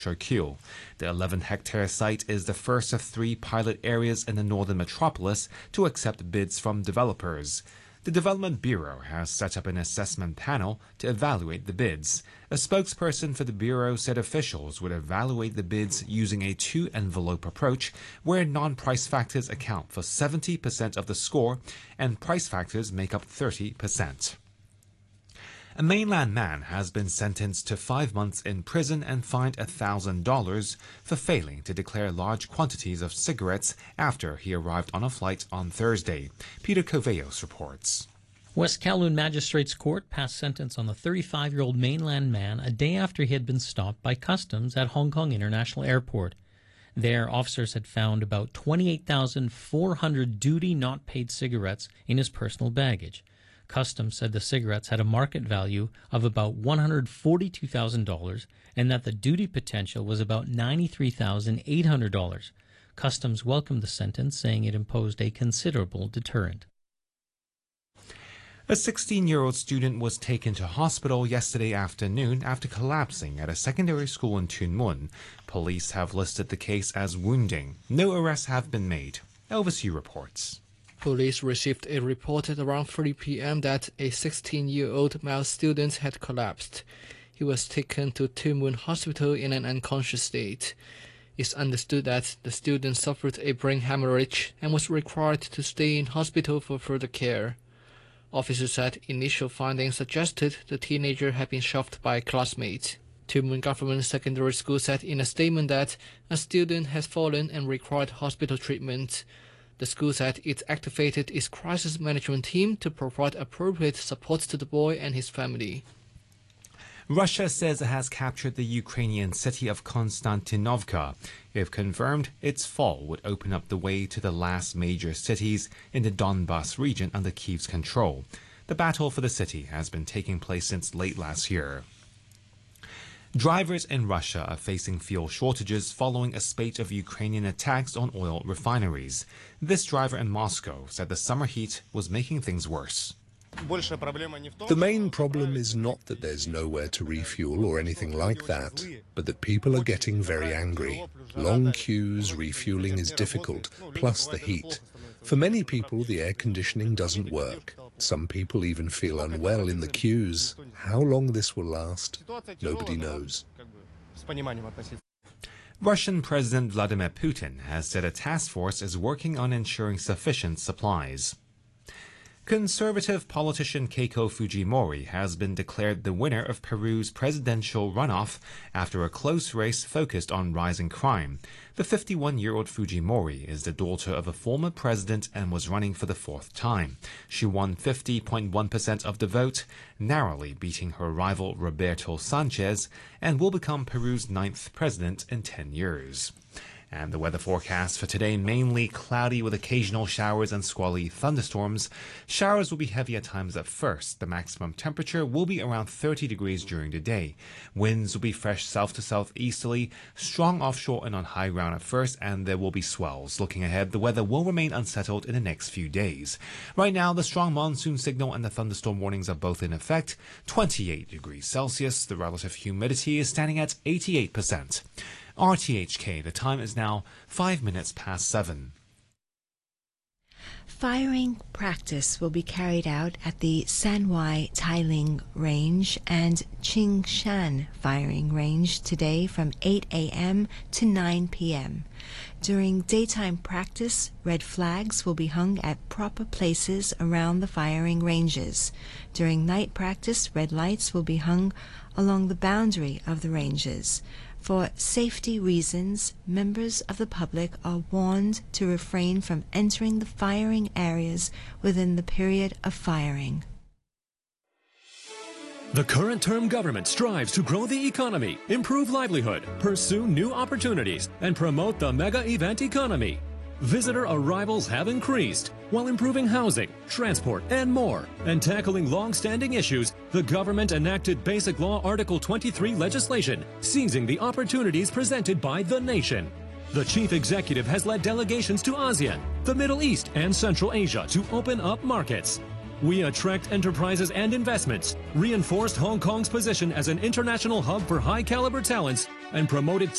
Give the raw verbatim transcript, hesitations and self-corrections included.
Sharkil. The eleven hectare site is the first of three pilot areas in the northern metropolis to accept bids from developers. The Development Bureau has set up an assessment panel to evaluate the bids. A spokesperson for the Bureau said officials would evaluate the bids using a two-envelope approach where non-price factors account for seventy percent of the score and price factors make up thirty percent. A mainland man has been sentenced to five months in prison and fined one thousand dollars for failing to declare large quantities of cigarettes after he arrived on a flight on Thursday. Peter Coveos reports. West Kowloon Magistrates Court passed sentence on the thirty-five-year-old mainland man a day after he had been stopped by customs at Hong Kong International Airport. There, officers had found about twenty-eight thousand four hundred duty not paid cigarettes in his personal baggage. Customs said the cigarettes had a market value of about one hundred forty-two thousand dollars and that the duty potential was about ninety-three thousand eight hundred dollars. Customs welcomed the sentence, saying it imposed a considerable deterrent. A sixteen-year-old student was taken to hospital yesterday afternoon after collapsing at a secondary school in Tuen Mun. Police have listed the case as wounding. No arrests have been made. Elvis Yu reports. Police received a report at around three p m that a sixteen-year-old male student had collapsed. He was taken to Tuen Mun Hospital in an unconscious state. It's understood that the student suffered a brain hemorrhage and was required to stay in hospital for further care. Officers said initial findings suggested the teenager had been shoved by a classmate. Tuen Mun Government Secondary School said in a statement that a student has fallen and required hospital treatment. The school said it activated its crisis management team to provide appropriate support to the boy and his family. Russia says it has captured the Ukrainian city of Konstantinovka. If confirmed, its fall would open up the way to the last major cities in the Donbas region under Kyiv's control. The battle for the city has been taking place since late last year. Drivers in Russia are facing fuel shortages following a spate of Ukrainian attacks on oil refineries. This driver in Moscow said the summer heat was making things worse. The main problem is not that there's nowhere to refuel or anything like that, but that people are getting very angry. Long queues, refueling is difficult, plus the heat. For many people, the air conditioning doesn't work. Some people even feel unwell in the queues. How long this will last, nobody knows. Russian President Vladimir Putin has said a task force is working on ensuring sufficient supplies. Conservative politician Keiko Fujimori has been declared the winner of Peru's presidential runoff after a close race focused on rising crime. The fifty-one-year-old Fujimori is the daughter of a former president and was running for the fourth time. She won fifty point one percent of the vote, narrowly beating her rival Roberto Sanchez, and will become Peru's ninth president in ten years. And the weather forecast for today, mainly cloudy with occasional showers and squally thunderstorms. Showers will be heavy at times at first. The maximum temperature will be around thirty degrees during the day. Winds will be fresh south to southeasterly, strong offshore and on high ground at first, and there will be swells. Looking ahead, the weather will remain unsettled in the next few days. Right now, the strong monsoon signal and the thunderstorm warnings are both in effect. twenty-eight degrees Celsius. The relative humidity is standing at eighty-eight percent. R T H K, the time is now five minutes past seven. Firing practice will be carried out at the Sanwai Tailing Range and Qingshan Firing Range today from eight a m to nine p m During daytime practice, red flags will be hung at proper places around the firing ranges. During night practice, red lights will be hung along the boundary of the ranges. For safety reasons, members of the public are warned to refrain from entering the firing areas within the period of firing. The current term government strives to grow the economy, improve livelihood, pursue new opportunities, and promote the mega event economy. Visitor arrivals have increased while improving housing, transport, and more. And tackling long-standing issues, the government enacted Basic Law Article twenty-three legislation, seizing the opportunities presented by the nation. The chief executive has led delegations to ASEAN, the Middle East, and Central Asia to open up markets. We attract enterprises and investments, reinforced Hong Kong's position as an international hub for high-caliber talents, and promoted